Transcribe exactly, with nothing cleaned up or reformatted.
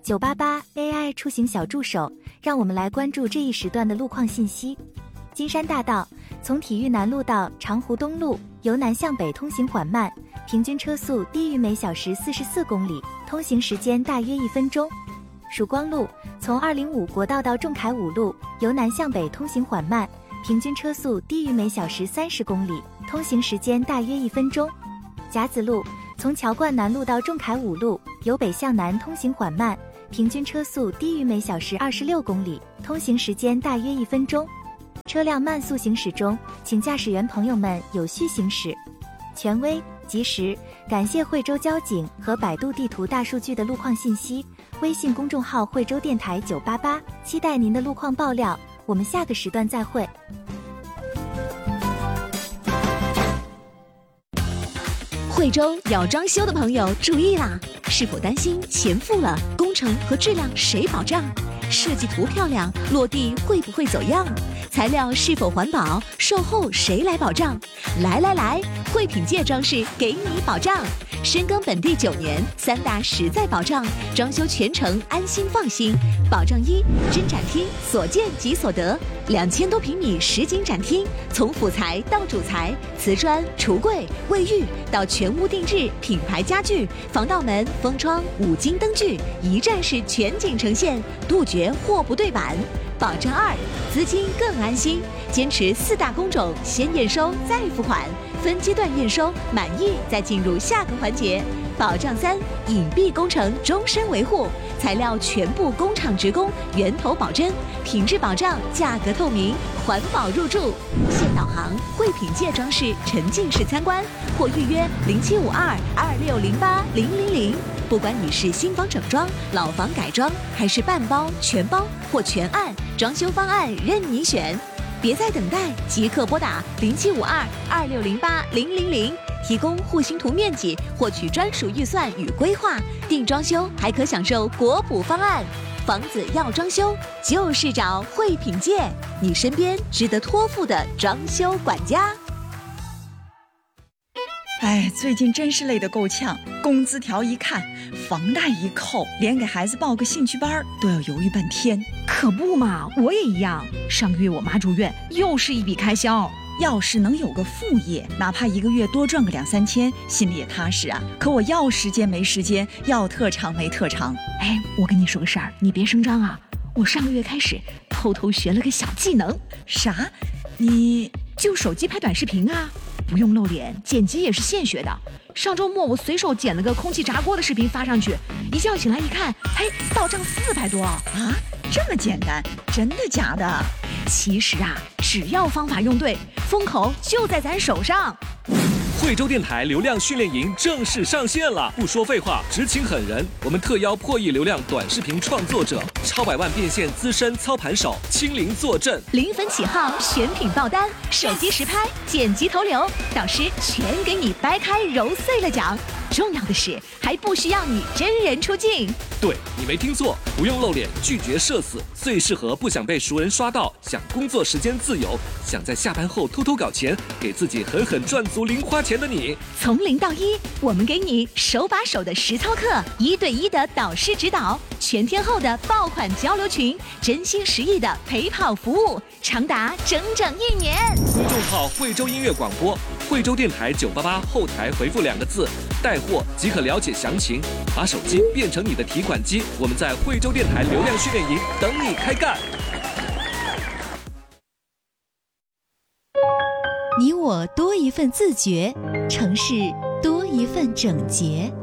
九八八 A I 出行小助手，让我们来关注这一时段的路况信息。金山大道从体育南路到长湖东路，由南向北通行缓慢，平均车速低于每小时四十四公里，通行时间大约一分钟。曙光路从二零五国道到仲恺五路，由南向北通行缓慢，平均车速低于每小时三十公里，通行时间大约一分钟。甲子路从桥冠南路到仲恺五路，由北向南通行缓慢，平均车速低于每小时二十六公里，通行时间大约一分钟。车辆慢速行驶中，请驾驶员朋友们有序行驶。权威、及时，感谢惠州交警和百度地图大数据的路况信息。微信公众号惠州电台九八八，期待您的路况爆料。我们下个时段再会。 惠州要装修的朋友注意啦！是否担心钱付了，工程和质量谁保障？设计图漂亮，落地会不会走样？材料是否环保？售后谁来保障？来来来，惠品界装饰给你保障。深耕本地九年，三大实在保障，装修全程安心放心。保障一：真展厅所见即所得，两千多平米实景展厅，从辅材到主材，瓷砖、橱柜、卫浴到全屋定制品牌家具、防盗门、封窗、五金灯具，一站式全景呈现，杜绝货不对版。保障二：资金更安心，坚持四大工种，先验收再付款，分阶段验收，满意再进入下个环节。保障三：隐蔽工程终身维护，材料全部工厂直供，源头保真，品质保障，价格透明，环保入驻。现导航惠品界装饰沉浸式参观，或预约零七五二二六零八零零零。不管你是新房整装、老房改装，还是半包、全包或全案，装修方案任你选。别再等待，即刻拨打零七五二二六零八零零零，提供户型图面积，获取专属预算与规划。定装修还可享受国补方案。房子要装修，就是找惠品界，你身边值得托付的装修管家。 哎，最近真是累得够呛，工资条一看，房贷一扣，连给孩子报个兴趣班都要犹豫半天。 可不嘛，我也一样。上个月我妈住院，又是一笔开销。 要是能有个副业，哪怕一个月多赚个两三千，心里也踏实啊。可我要时间没时间，要特长没特长。 哎，我跟你说个事儿，你别声张啊。我上个月开始偷偷学了个小技能。 啥？你就手机拍短视频啊，不用露脸，剪辑也是现学的。上周末我随手剪了个空气炸锅的视频发上去，一觉醒来一看，嘿，到账四百多啊！ 这么简单？真的假的？ 其实啊，只要方法用对，风口就在咱手上。 惠州电台流量训练营正式上线了！不说废话，只请狠人，我们特邀破亿流量短视频创作者、超百万变现资深操盘手亲临坐镇， 零分起号，选品爆单，手机实拍，剪辑投流，导师全给你掰开揉碎了讲。重要的是，还不需要你真人出镜。 对，你没听错，不用露脸，拒绝社死，最适合不想被熟人刷到，想工作时间自由，想在下班后偷偷搞钱，给自己狠狠赚足零花钱的你。 从零到一，我们给你手把手的实操课，一对一的导师指导，全天候的爆款交流群，真心实意的陪跑服务，长达整整一年。 公众号惠州音乐广播，惠州电台九八八后台回复两个字带货即可了解详情，把手机变成你的提款机，我们在惠州电台流量训练营等你开干。 你我多一份自觉，城市多一份整洁。